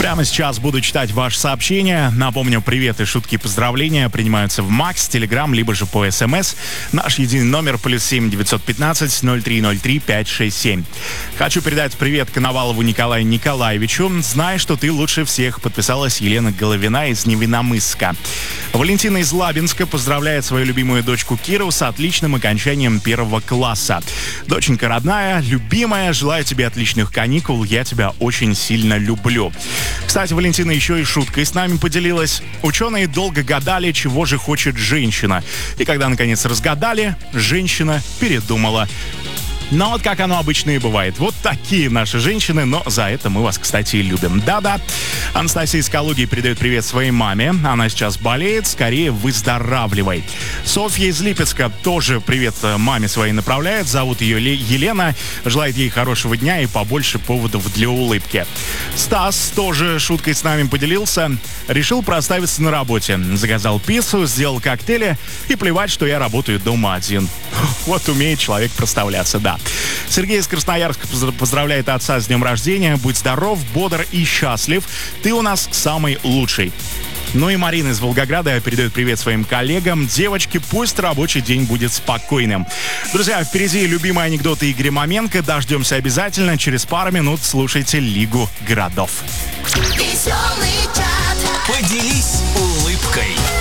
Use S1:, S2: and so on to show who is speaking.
S1: Прямо сейчас буду читать ваши сообщения. Напомню, привет и шутки и поздравления принимаются в Макс, Телеграм, либо же по СМС. Наш единый номер +7 915 0303 567. Хочу передать привет Коновалову Николаю Николаевичу. Знай, что ты лучше всех. Подписалась Елена Головина из Невиномысска. Валентина из Лабинска поздравляет свою любимую дочку Киру с отличным окончанием 1 класса. Доченька родная, любимая, желаю тебе отличных каникул. Я тебя очень сильно люблю. Кстати, Валентина еще и шуткой с нами поделилась. Ученые долго гадали, чего же хочет женщина. И когда наконец разгадали, женщина передумала. Но вот как оно обычно и бывает. Вот такие наши женщины, но за это мы вас, кстати, и любим. Да-да. Анастасия из Калуги передает привет своей маме. Она сейчас болеет. Скорее выздоравливай. Софья из Липецка тоже привет маме своей направляет. Зовут ее Елена. Желает ей хорошего дня и побольше поводов для улыбки. Стас тоже шуткой с нами поделился. Решил проставиться на работе. Заказал пиццу, сделал коктейли и плевать, что я работаю дома один. Вот умеет человек проставляться, да. Сергей из Красноярска поздравляет отца с днем рождения. Будь здоров, бодр и счастлив. Ты у нас самый лучший. Ну и Марина из Волгограда передает привет своим коллегам. Девочки, пусть рабочий день будет спокойным. Друзья, впереди любимые анекдоты Игоря Маменко. Дождемся обязательно. Через пару минут слушайте Лигу городов.
S2: Поделись улыбкой.